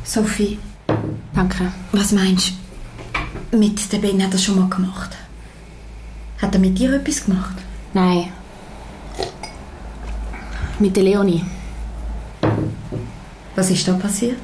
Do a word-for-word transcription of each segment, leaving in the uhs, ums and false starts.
Sophie. Danke. Was meinst du? Mit dem Ben hat er schon mal gemacht. Hat er mit dir etwas gemacht? Nein. Mit der Leonie. Was ist da passiert?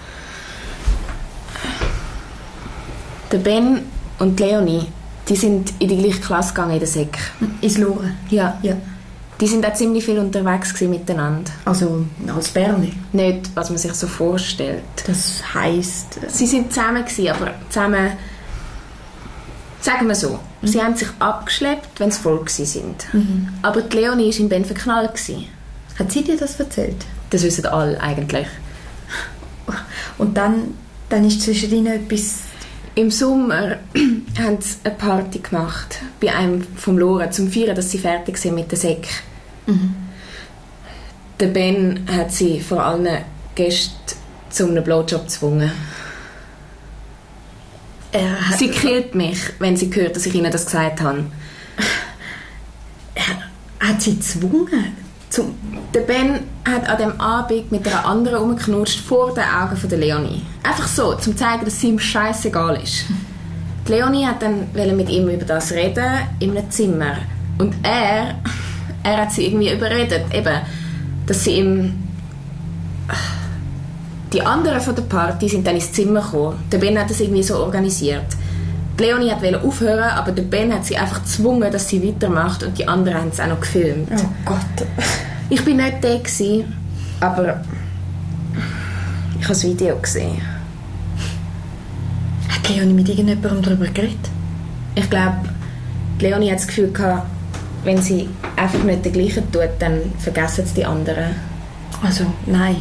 Der Ben und die Leonie, die sind in die gleiche Klasse gegangen in der Sek. Ins Loren? Ja. Ja. Die sind auch ziemlich viel unterwegs gewesen miteinander. Also als Berli? Nicht, was man sich so vorstellt. Das heisst... Äh Sie sind zusammen gewesen, aber zusammen... Sagen wir so, mhm. sie haben sich abgeschleppt, wenn sie voll gewesen sind. Mhm. Aber die Leonie war in Ben verknallt gewesen. Hat sie dir das erzählt? Das wissen alle eigentlich. Und dann, dann ist zwischen ihnen etwas... Im Sommer haben sie eine Party gemacht bei einem vom Loren, zum Feiern, dass sie fertig sind mit der Sek. Mhm. Der Ben hat sie vor allen Gästen zu einem Blowjob gezwungen. Er hat... Sie killt mich, wenn sie hört, dass ich ihnen das gesagt habe. Er hat sie gezwungen? Zum der Ben hat an dem Abend mit einer anderen rumgeknutscht vor den Augen von der Leonie. Einfach so, um zu zeigen, dass es ihm scheißegal ist. Die Leonie hat dann mit ihm über das reden in einem Zimmer. Und er, er hat sie irgendwie überredet, eben, dass sie ihm... Die anderen von der Party sind dann ins Zimmer gekommen. Der Ben hat das irgendwie so organisiert. Die Leonie wollte aufhören, aber der Ben hat sie einfach gezwungen, dass sie weitermacht, und die anderen haben es auch noch gefilmt. Oh Gott. Ich war nicht da, aber ich habe das Video gesehen. Hat Leonie mit irgendjemandem darüber geredet? Ich glaube, Leonie hat das Gefühl gehabt, wenn sie einfach nicht den gleichen tut, dann vergessen es die anderen. Also, nein.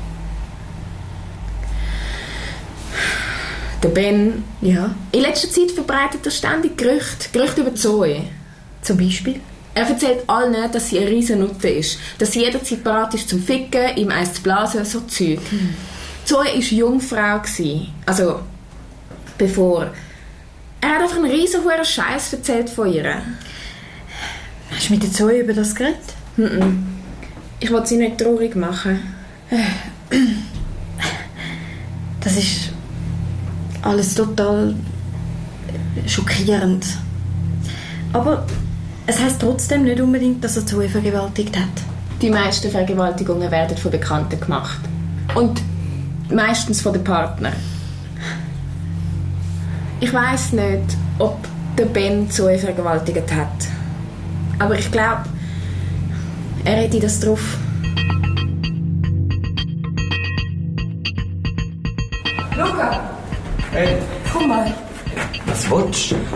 Der Ben, ja. In letzter Zeit verbreitet er ständig Gerüchte, Gerüchte über Zoe. Zum Beispiel? Er erzählt allen, dass sie eine riesen Nutte ist, dass sie jederzeit bereit ist zum Ficken, ihm eins zu blasen, so Zeug. Hm. Zoe war Jungfrau, also bevor. Er hat einfach einen riesen hohen Scheiß erzählt von ihr. Hast du mit der Zoe über das geredet? Mm-mm. Ich wollte sie nicht traurig machen. Das ist alles total schockierend. Aber es heisst trotzdem nicht unbedingt, dass er Zoe vergewaltigt hat. Die meisten Vergewaltigungen werden von Bekannten gemacht. Und meistens von den Partnern. Ich weiss nicht, ob der Ben Zoe vergewaltigt hat. Aber ich glaube, er hätte das drauf. Luca! Hey! Komm mal. Was willst du?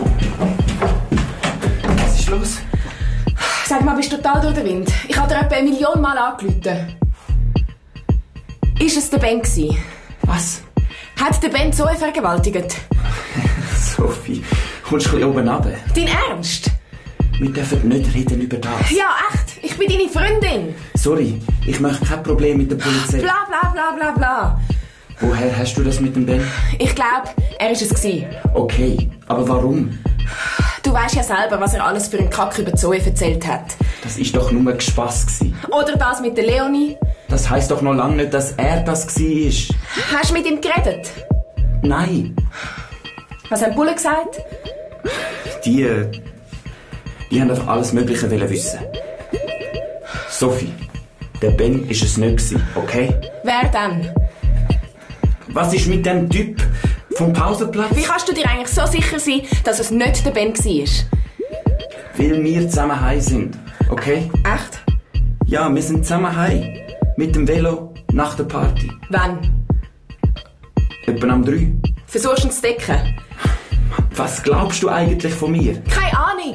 Was ist los? Sag mal, bist du total durch den Wind? Ich habe dir etwa eine Million Mal angerufen. Ist es der Ben gewesen? Was? Hat der Ben Zoe vergewaltigt? Sophie, kommst du ein bisschen oben runter? Dein Ernst? Wir dürfen nicht reden über das. Ja, echt? Ich bin deine Freundin. Sorry, ich möchte kein Problem mit der Polizei. Bla bla bla bla bla. Woher hast du das mit dem Ben? Ich glaube, er war es gewesen. Okay, aber warum? Du weißt ja selber, was er alles für einen Kack über Zoe erzählt hat. Das ist doch nur Gespass gewesen. Oder das mit der Leonie. Das heisst doch noch lange nicht, dass er das war. Hast du mit ihm geredet? Nein. Was haben die Bullen gesagt? Die... Die haben einfach alles Mögliche wissen. Sophie, der Ben war es nicht, okay? Wer denn? Was ist mit dem Typ vom Pausenplatz? Wie kannst du dir eigentlich so sicher sein, dass es nicht der Ben war? Weil wir zusammen heim sind, okay? Echt? Ja, wir sind zusammen heim. Mit dem Velo nach der Party. Wann? Etwa am drei. Versuchst du ihn zu decken? Was glaubst du eigentlich von mir? Keine Ahnung.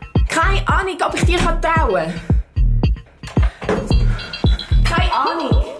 Keine Ahnung, ob ich dir trauen kann. Keine Ahnung.